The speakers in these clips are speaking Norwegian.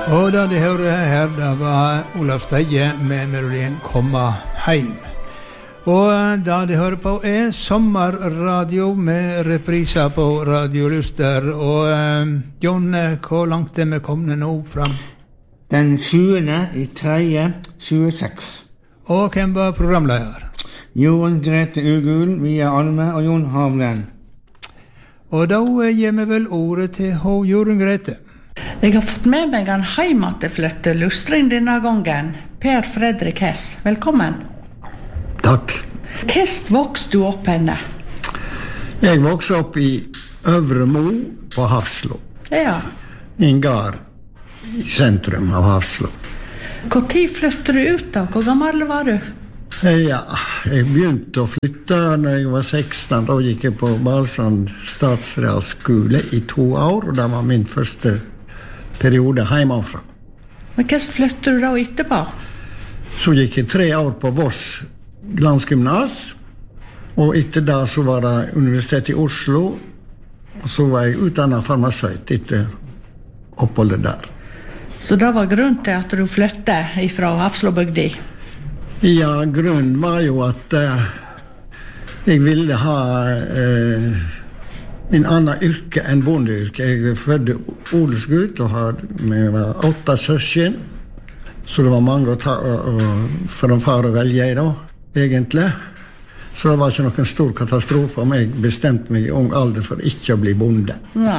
Og da de hører her, det var Olav Steie med melodien «Komma heim». Og da de hører på sommerradio med repriser på Radio Luster. Og Jon, hvor langt vi kommet nå fram? Den 7.3.26. Og hvem var programleder? Jon Grete Ugul, Via Alme og Jon Havlen. Og da gir vi vel ordet til Jorunn Grete. Jeg har fått med meg en heimateflytte lustring denne gangen. Per Fredrik Hess, velkommen. Takk. Hvordan vokste du opp henne? Jeg vokste opp i Øvre Mo på Hafslo. Ja. I en gard i sentrum av Hafslo. Hvor tid flyttet du ut da? Hvor gammel var du? Ja, jeg begynte å flytte når jeg var 16. Da gikk jeg på Balsand statsrealskole i 2 år, og det var min første periode hjemmefra. Men hvordan flyttet du da etterpå? Så gikk jeg 3 år på Voss glansgymnas, og etter det så var det Universitetet i Oslo, og så var jeg utdannet farmasøyt etter oppholdet der. Så det var grunnen til at du flyttet fra Hafslobygdi? Ja, grunnen var jo at jeg ville ha en annen yrke enn bondeyrke. Jeg fødte odelsgutt og var 8 søsken, så det var mange å ta for en far å velge i da, egentlig. Så det var ikke noen stor katastrofe om jeg bestemte meg i ung alder for ikke å bli bonde. Ja.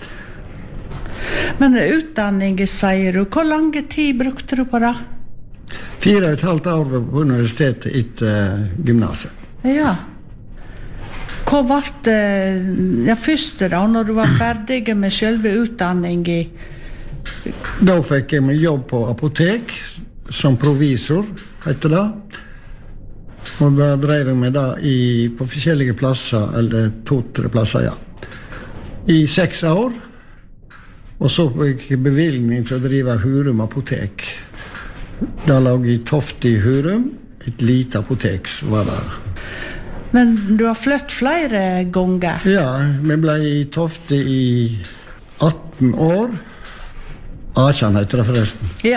Men utdanning, sier du, hvor lang tid brukte du på det? 4,5 år på universitetet etter gymnaset. Ja. Hva var det første da, når du var ferdig med selve utdanningen? Da fikk jeg meg jobb på apotek, som provisor, heter det. Og da drev jeg med det på forskjellige plasser, eller 2-3 plasser, ja. I 6 år. Og så fikk jeg bevilgning til å drive Hurum apotek. Da lag i Tofte i Hurum, et lite apotek var det. Men du har flyttet flere ganger? Ja, vi ble i Tofte i 18 år. Asjan heter det forresten. Ja.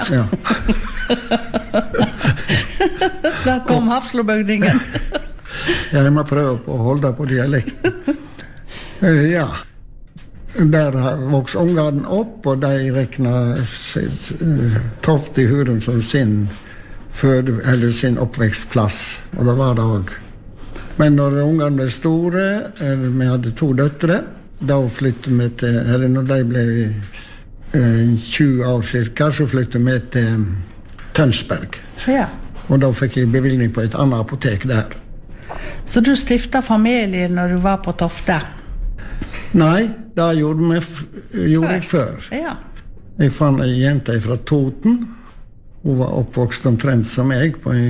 Da kom Hafslobygdingen. Ja, jeg må prøve å holde på dialekten. Ja. Der vokste ungene opp, og de regnet Tofte i Hurum som sin oppvekstplass. Og det var det også. Men når ungene ble store, vi hadde 2 døtre, da flyttet vi til, eller når de ble 20 år cirka, så flyttet vi til Tønsberg. Ja. Og da fikk jeg bevilgning på et annet apotek der. Så du stiftet familie når du var på Tofte? Nei, det gjorde jeg før. Ja. Jeg fant en jente fra Toten. Hun var oppvokst omtrent som jeg,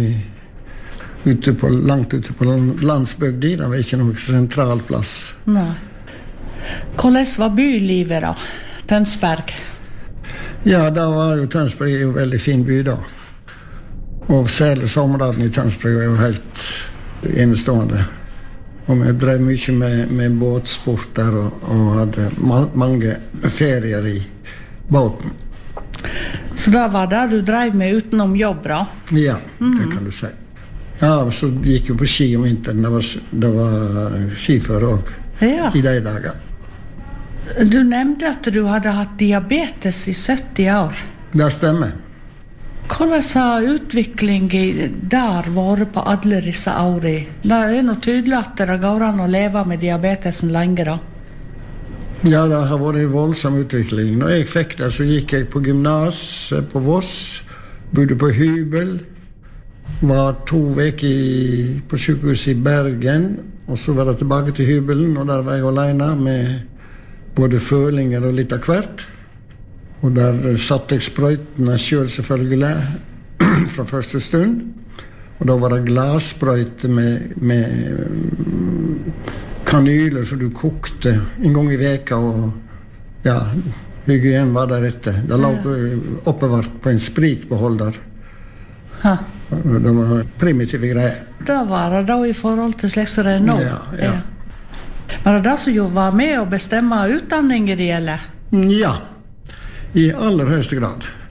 langt ute på landsbygdi. Det var ikke noen sentral plass. Nei. Hvordan var bylivet da, Tønsberg? Ja, da var jo Tønsberg en veldig fin by da. Og særlig sommerdagen i Tønsberg var jo helt enestående. Og vi drev mye med båtsport der, og hadde mange ferier i båten. Så da var det du drev med utenom jobb da? Ja, det kan du si. Ja, så gikk jo på ski om vinteren. Det var skiføre også, ja. I de dager. Du nevnte at du hadde hatt diabetes i 70 år. Det stemmer. Hvordan har utviklingen der vært på alle disse årene? Det noe tydelig at det går an å leve med diabetesen lenge da. Ja, det har vært en voldsom utvikling. Når jeg fikk det, så gikk jeg på gymnas på Voss, bodde på hybel, var 2 uker på sykehuset i Bergen, og så var jeg tilbake til hybelen, og der var jeg alene med både følinger og litt av hvert. Og der satte jeg sprøytene selv selvfølgelig fra første stund. Og da var det glassprøyte med kanyler som du kokte en gang i veka, og ja, hygien var der etter. Det lå oppbevart på en spritbeholder. Ha. Det var primitive greier. Da var det da i forhold til slik som det nå? Ja. Var det det som jo var med å bestemme utdanningen det gjelder? Ja. I aller høyeste grad.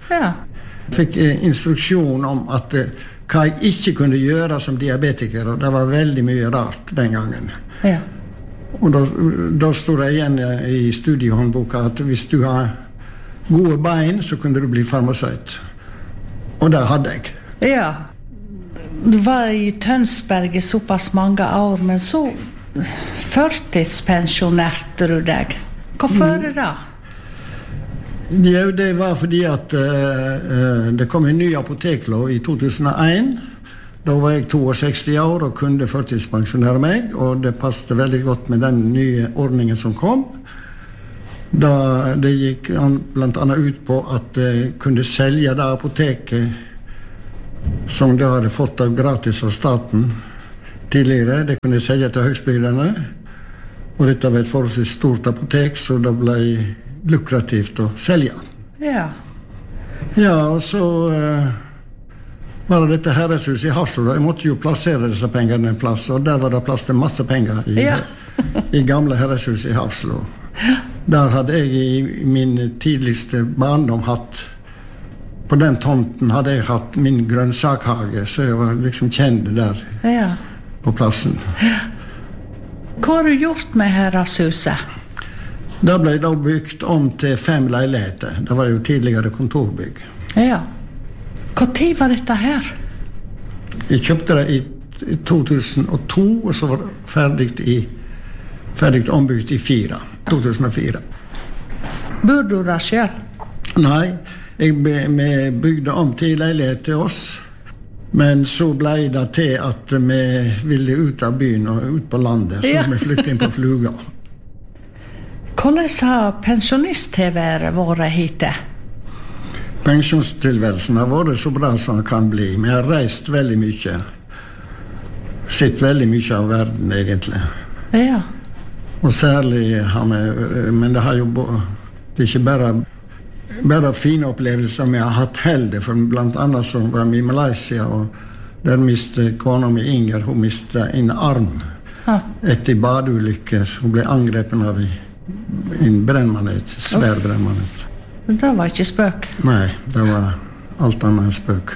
Ja. Fikk instruksjon om at hva jeg ikke kunne gjøre som diabetiker, og det var veldig mye rart den gangen. Ja. Og da stod det igjen i studiehåndboka at hvis du har gode bein, så kunne du bli farmasøyt. Og det hadde jeg. Ja. Du var i Tønsberg i såpass mange år, men så førtidspensjonerte du deg. Hvorfor da? Ja, det var fordi at det kom en ny apoteklov i 2001. Da var jeg 62 år og kunne førtidspensjonere meg, og det passet veldig godt med den nye ordningen som kom. Da det gikk blant annet ut på at jeg kunne selge det apoteket som de hadde fått av gratis av staten tidligere. Det kunne jeg selge til høgstbyderne, og dette var et forholdsvis stort apotek, så det ble lukrativt å selge. Ja. Ja, og så var det dette herreshuset i Haslo. Jeg måtte jo plassere disse pengene en plass, og der var det plass til masse penger i gamle herreshuset i Haslo. Der hadde jeg i min tidligste barndom hatt, på den tomten hadde jeg hatt min grønnsakhage, så jeg var liksom kjent der på plassen. Hva har du gjort med herreshuset? Det ble da bygd om til 5 leiligheter. Det var jo tidligere kontorbygg. Ja. Hva tid var dette her? Jeg kjøpte det i 2002, og så var det ferdig ombygd i 2004. Bor du der selv? Nei, vi bygde om til leilighet til oss, men så ble det til at vi ville ut av byen og ut på landet, så vi flyttet inn på Fluga. Hvordan har pensjonist-TV-et vært hittil? Pensjonstilværelsen har vært så bra som den kan bli. Vi har reist veldig mye. Sett veldig mye av verden, egentlig. Ja. Og særlig har vi, men det har jo det er ikke bare fine opplevelser vi har hatt heller, for blant annet så var vi i Malaysia, og der mistet kona mi Inger, hun mistet en arm etter badeulykke. Hun ble angrepet av en brennmanet, svær brennmanet. Det var ikke spøk? Nei, det var alt annet enn spøk.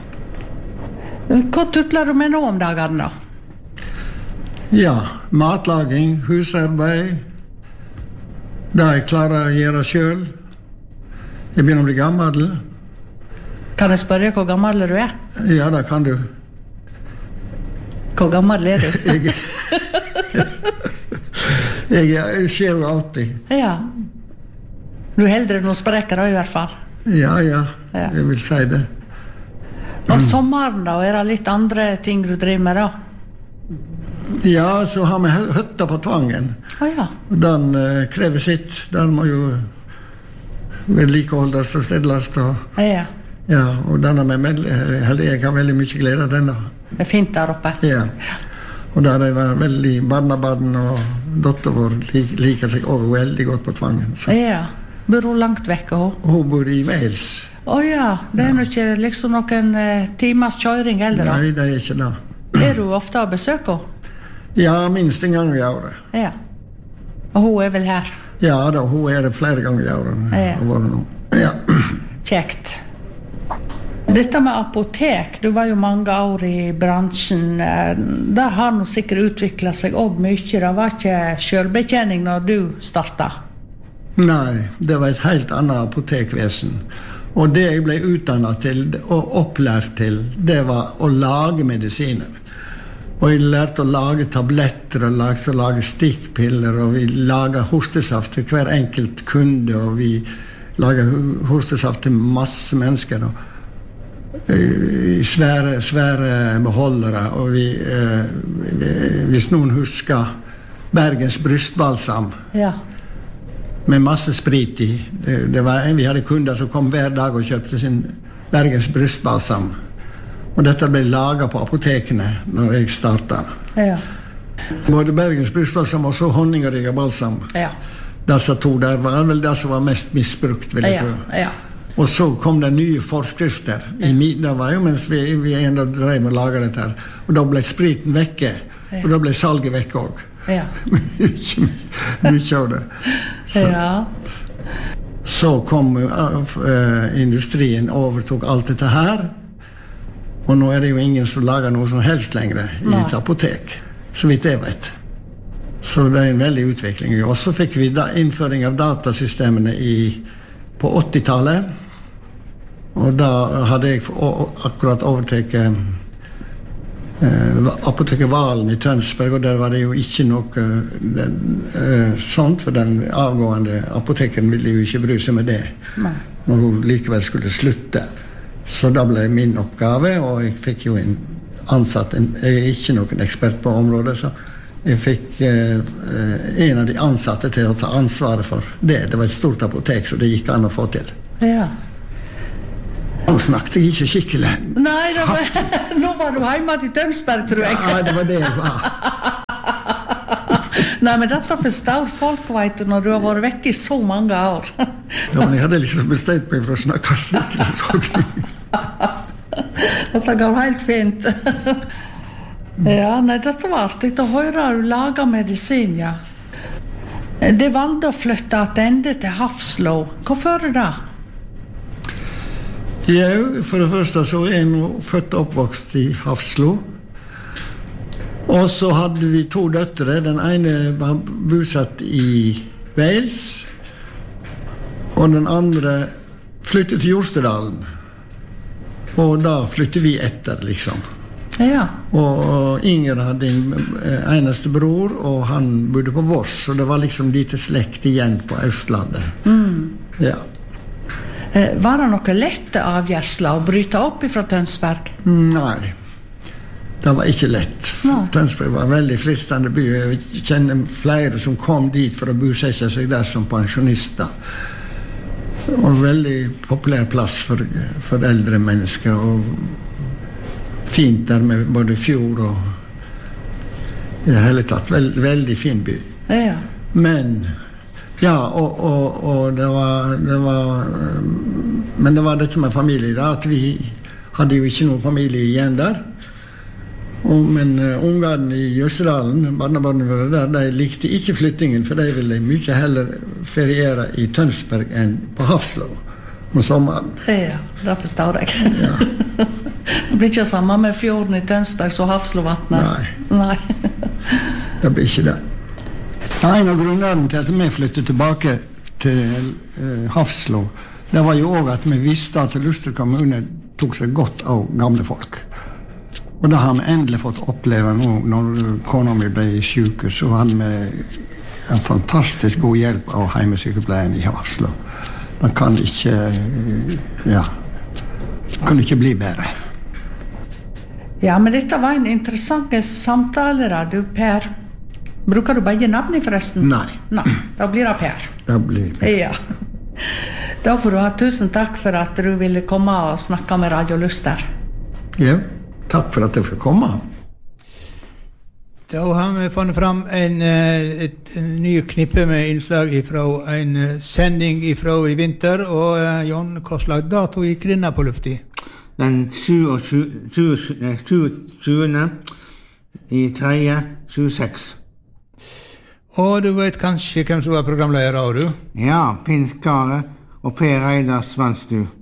Hva tutler du med nå om dagene da? Ja, matlaging, husarbeid, det jeg klarer å gjøre selv. Jeg begynner å bli gammel. Kan jeg spørre hvor gammel du er? Ja, det kan du. Hvor gammel er du? Jeg er 87. Ja. Du er eldre noen sprekker da i hvert fall. Ja, jeg vil si det. Og sommeren da, er det litt andre ting du driver med da? Ja, så har vi høtta på Tvangen. Ja. Den krever sitt. Den må jo vedlikeholdes og stedles. Ja, og denne jeg har veldig mye glede av denne. Det er fint der oppe. Ja. Og der var veldig barnebarn, og datteren vår liker seg også veldig godt på Tvangen. Så. Ja. Bor hun langt vekk? Hun bor i Wales. Ja, det er jo ikke liksom noen timers kjøring heller da? Nei, det er ikke det. Er du ofte å besøke henne? Ja, minst en gang i året. Ja. Og hun er vel her? Ja, da, hun er det flere ganger i året. Ja. Kjekt. Dette med apotek, du var jo mange år i bransjen. Det har nå sikkert utviklet seg også mye. Det var ikke selvbetjening når du startet? Nei, det var et helt annet apotekvesen. Og det jeg ble utdannet til og opplært til, det var å lage medisiner. Og jeg lærte å lage tabletter, og lærte å lage stikkpiller, og vi laget hostesaft til hver enkelt kunde, og vi laget hostesaft til masse mennesker, og i svære beholdere, og hvis noen husker Bergens brystbalsam, med masse sprit i. Vi hadde kunder som kom hver dag og kjøpte sin Bergens brystbalsam. Og dette ble laget på apotekene når jeg startet. Ja. Både Bergens brystbalsam og så honningerige balsam. Ja. Disse to der var vel det som var mest misbrukt, vil jeg tro. Ja. Og så kom det nye forskrifter. Det var jo mens vi enda drev med å lage dette her. Og da ble spriten vekke, og da ble salget vekke også. Ja. Mye av det. Så kom industrien overtog alt dette her, og nå det jo ingen som lager noe som helst lenger i et apotek, så vidt jeg vet. Så det en veldig utvikling. Og så fikk vi innføring av datasystemene på 80-tallet, og da hadde jeg akkurat overtaket apoteket Valen i Tønsberg, og der var det jo ikke noe sånt, for den avgående apoteken ville jo ikke bry seg med det. Nei. Når hun likevel skulle slutte. Så da ble min oppgave, og jeg fikk jo en ansatt, jeg ikke noen ekspert på området, så jeg fikk en av de ansatte til å ta ansvaret for det. Det var et stort apotek, så det gikk an å få til. Ja. Nå snakket jeg ikke skikkelig. Nei, nå var du hjemme til Tønsberg, tror jeg. Ja, det var det jeg var. Nei, men dette forstår folk, vet du, når du har vært vekk i så mange år. Ja, men jeg hadde liksom bestemt meg for å snakke skikkelig. Dette går helt fint. Ja, nei, dette var artig å høre du lager medisin, ja. Det valgte å flytte tilbake til Hafslo. Hvorfor det? Ja, for det første så jeg nå født og oppvokst i Hafslo. Og så hadde vi 2 døtre. Den ene var bosatt i Wales, og den andre flyttet til Jostedalen. Og da flyttet vi etter, liksom. Ja. Og Inger hadde en eneste bror, og han bodde på Voss, og det var liksom lite slekt igjen på Østlandet. Ja. Var det noe lette avgjørsler å bryte opp fra Tønsberg? Nei, det var ikke lett. Tønsberg var en veldig fristende by. Jeg kjenner flere som kom dit for å bosette seg der som pensjonister. Og en veldig populær plass for eldre mennesker, og fint der med både fjord og i det hele tatt. Veldig fin by. Ja. Men ja, og det var men det var dette med familie da, at vi hadde jo ikke noen familie igjen der. Men ungene i Jostedalen, barnebarnet var der, de likte ikke flyttingen, for de ville mye heller feriere i Tønsberg enn på Hafslo om sommeren. Ja, det forstår jeg. Ja. Det blir ikke samme med fjorden i Tønsberg som Hafslovatnet. Nei. Det blir ikke det. En av grunnene til at vi flyttet tilbake til Hafslo, det var jo også at vi visste at Luster kommune tok seg godt av gamle folk. Og det har vi endelig fått oppleve nå, når kona mi ble syk, så hadde vi en fantastisk god hjelp av heimesykepleien i Hafslo. Det kan ikke bli bedre. Ja, men dette var en interessant samtale da, du Per. Bruker du begge navn i forresten? Nei. Nei, da blir det Per. Det blir Per. Ja. Da får du ha tusen takk for at du ville komme og snakke med Radio Luster. Ja, takk for at jeg fikk komme. Da har vi funnet fram et ny knippe med innslag fra en sending fra i vinter, og Jon, hva slags dato gikk denne på lufti? Den 20. i 3.26. Og du vet kanskje hvem som var programleder av du? Ja, Pins Kare og Per Reidar Svanstu.